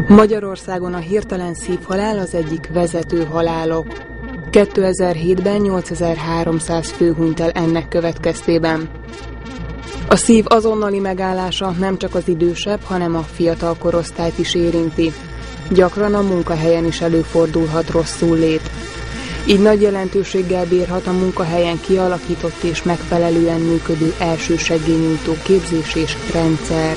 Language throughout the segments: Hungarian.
Magyarországon a hirtelen szívhalál az egyik vezető halálok. 2007-ben 8300 fő hunyt el ennek következtében. A szív azonnali megállása nem csak az idősebb, hanem a fiatal korosztályt is érinti. Gyakran a munkahelyen is előfordulhat rosszul-lét. Így nagy jelentőséggel bírhat a munkahelyen kialakított és megfelelően működő elsősegélynyújtó képzés és rendszer.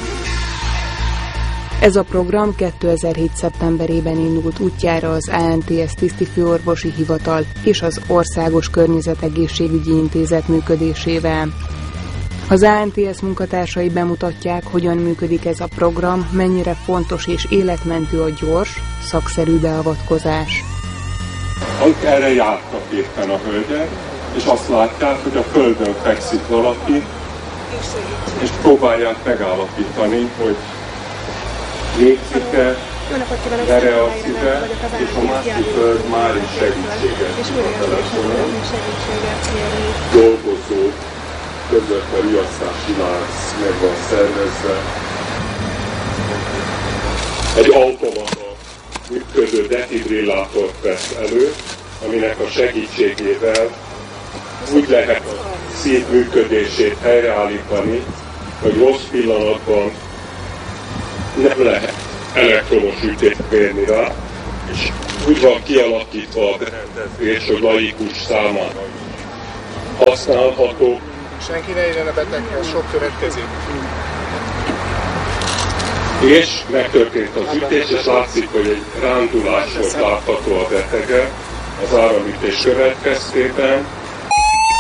Ez a program 2007. szeptemberében indult útjára az ANTS Tisztifőorvosi Hivatal és az Országos Környezetegészségügyi Intézet működésével. Az ANTS munkatársai bemutatják, hogyan működik ez a program, mennyire fontos és életmentő a gyors, szakszerű beavatkozás. Erre jártak éppen a hölgyek, és azt látják, hogy a földön fekszik valaki, és próbálják megállapítani, hogy légszik-e, reaktív-e, és a másik föld már is segítséget a telefonon. Dolgozó között a riasztási lánc meg van szervezve. Egy automata működő defibrillátort vesz elő, aminek a segítségével úgy lehet a szív működését helyreállítani, hogy rossz pillanatban nem lehet elektromos ütést mérni rá, és úgy van kialakítva a berendezés, hogy laikus számára használható. Senki ne érjen a beteghez, sok következik. És megtörtént az ütés, és látszik, hogy egy rándulás volt látható a betege az áramütés következtében.